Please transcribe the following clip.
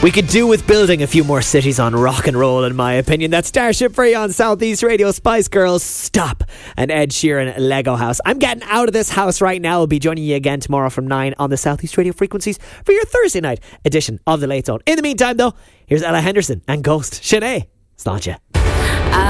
We could do with building a few more cities on rock and roll, in my opinion. That's Starship Free on Southeast Radio. Spice Girls, Stop, and Ed Sheeran, Lego House. I'm getting out of this house right now. I'll be joining you again tomorrow from 9 on the Southeast Radio frequencies for your Thursday night edition of The Late Zone. In the meantime, though, here's Ella Henderson and Ghost. Sinead, it's not you.